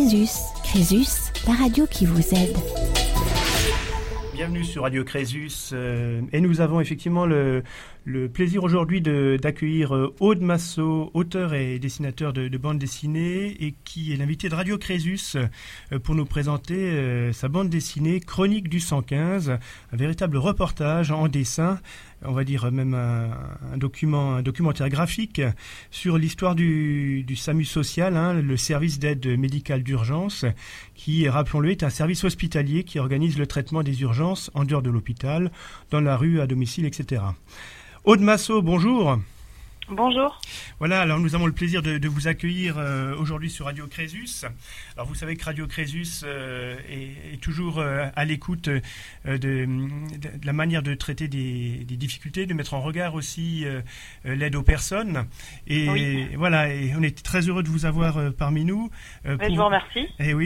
Crésus. Crésus, la radio qui vous aide. Bienvenue sur Radio Crésus et nous avons effectivement le plaisir aujourd'hui d'accueillir Aude Massot, auteur et dessinateur de bande dessinée et qui est l'invité de Radio Crésus pour nous présenter sa bande dessinée Chronique du 115, un véritable reportage en dessin, on va dire même un documentaire graphique sur l'histoire du SAMU social, le service d'aide médicale d'urgence, qui, rappelons-le, est un service hospitalier qui organise le traitement des urgences en dehors de l'hôpital, dans la rue, à domicile, etc. Aude Massot, bonjour. Bonjour. Voilà, alors nous avons le plaisir de vous accueillir aujourd'hui sur Radio Crésus. Alors vous savez que Radio Crésus est toujours à l'écoute de la manière de traiter des difficultés, de mettre en regard aussi l'aide aux personnes. Et oui. Voilà, et on est très heureux de vous avoir parmi nous. Je vous remercie. Et oui.